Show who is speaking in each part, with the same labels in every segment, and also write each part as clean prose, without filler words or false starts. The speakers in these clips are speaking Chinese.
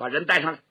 Speaker 1: 把人带上来。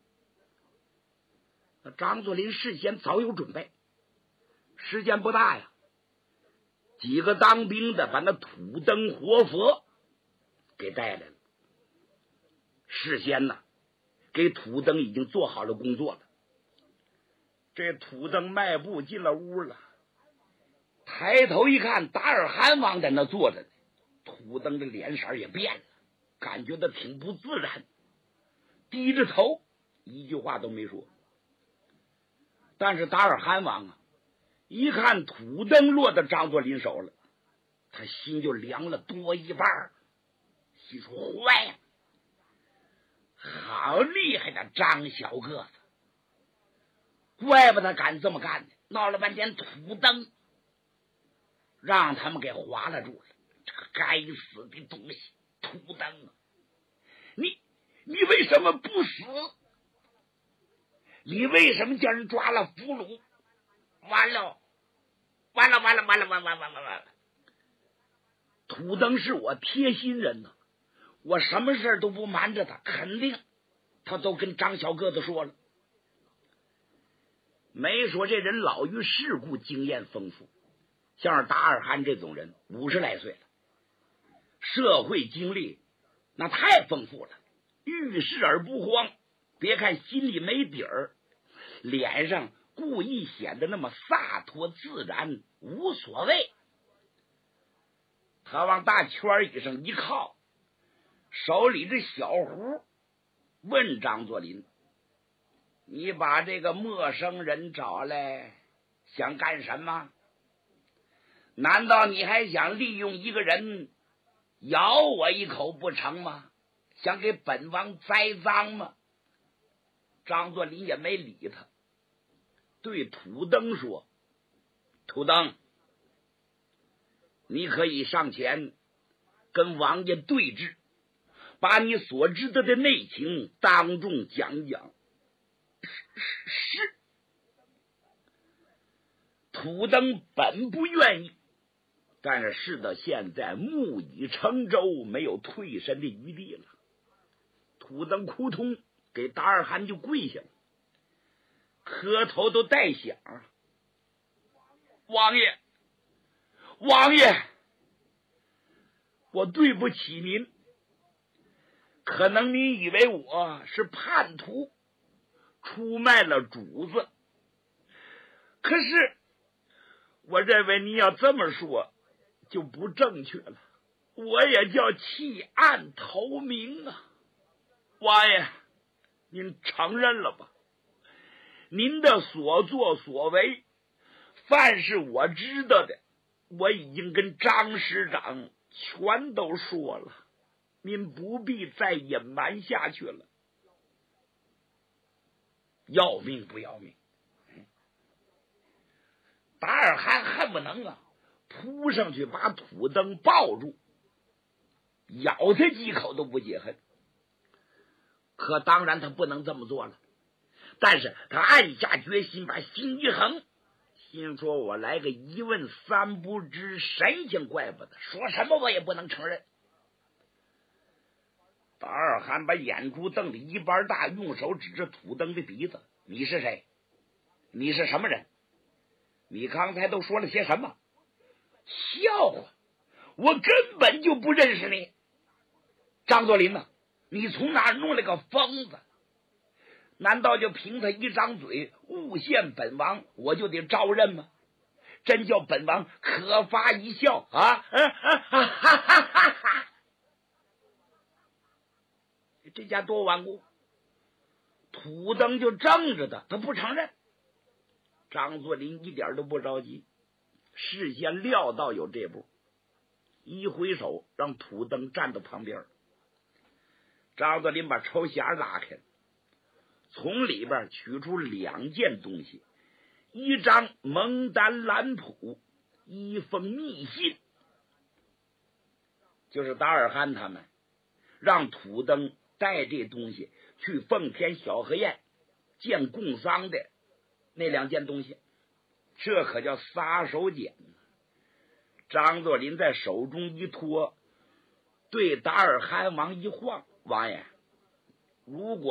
Speaker 1: 那张作霖事先早有准备，时间不大呀，几个当兵的把那土灯活佛给带来了。事先呢，给土灯已经做好了工作了。这土灯迈步进了屋了，抬头一看，达尔汗王在那坐着呢。土灯的脸色也变了，感觉到挺不自然，低着头，一句话都没说。但是达尔汗王啊，一看土灯落到张作霖手了，他心就凉了多一半，心说坏呀，好厉害的张小个子，怪不得敢这么干呢！闹了半天土灯让他们给划拉住了，这个该死的东西，土灯啊！你为什么不死？你为什么叫人抓了俘虏？完了！土灯是我贴心人呢，我什么事都不瞒着他，肯定他都跟张小个子说了。没说这人老于世故，经验丰富，像是达尔汗这种人50来岁了，社会经历那太丰富了，遇事而不慌。别看心里没底儿，脸上故意显得那么洒脱自然，无所谓。他往大圈椅上一靠，手里这小壶，问张作霖：“你把这个陌生人找来，想干什么？难道你还想利用一个人咬我一口不成吗？想给本王栽赃吗？”张作霖也没理他，对土灯说：“土灯，你可以上前跟王爷对质，把你所知道的内情当众讲讲。”是。土灯本不愿意，但是事到现在木已成舟，没有退身的余地了。土灯扑通给达尔汗就跪下了，磕头都带响。王爷，我对不起您，可能您以为我是叛徒，出卖了主子，可是我认为您要这么说就不正确了，我也叫弃暗投明啊。王爷，您承认了吧？您的所作所为，凡是我知道的，我已经跟张师长全都说了，您不必再隐瞒下去了。要命不要命？达尔汗恨不能啊扑上去把土灯抱住，咬他几口都不解恨。可当然他不能这么做了，但是他暗下决心，把心一横，心说我来个一问三不知，神仙怪不得，说什么我也不能承认。达尔汗把眼珠瞪得一般大，用手指着土灯的鼻子：“你是谁？你是什么人？你刚才都说了些什么？笑话！我根本就不认识你。张作霖啊，你从哪儿弄了个疯子？难道就凭他一张嘴诬陷本王，我就得招认吗？真叫本王可发一笑啊！这家多顽固！土灯就正着他，他不承认。张作霖一点都不着急，事先料到有这步，一挥手让土灯站到旁边。张作霖把抽匣拉开，从里边取出2件东西，一张蒙丹蓝谱，一封密信，就是达尔汗他们让土灯带这东西去奉天小河宴见共丧的那2件东西，这可叫撒手锏。张作霖在手中一托，对达尔汗王一晃：“王爷，如果